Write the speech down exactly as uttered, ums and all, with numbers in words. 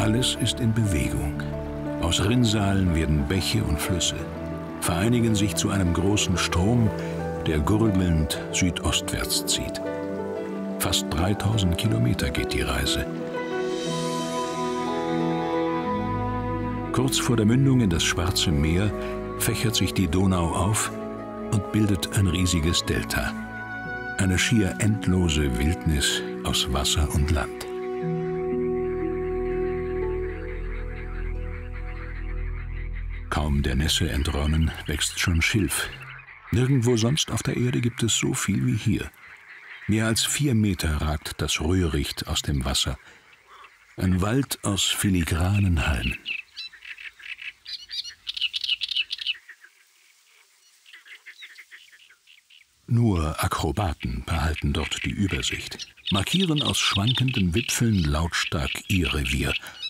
Alles ist in Bewegung. Aus Rinnsalen werden Bäche und Flüsse, vereinigen sich zu einem großen Strom, der gurgelnd südostwärts zieht. Fast dreitausend Kilometer geht die Reise. Kurz vor der Mündung in das Schwarze Meer fächert sich die Donau auf und bildet ein riesiges Delta. Eine schier endlose Wildnis aus Wasser und Land. Kaum der Nässe entronnen, wächst schon Schilf. Nirgendwo sonst auf der Erde gibt es so viel wie hier. Mehr als vier Meter ragt das Röhricht aus dem Wasser. Ein Wald aus filigranen Halmen. Nur Akrobaten behalten dort die Übersicht, markieren aus schwankenden Wipfeln lautstark ihr Revier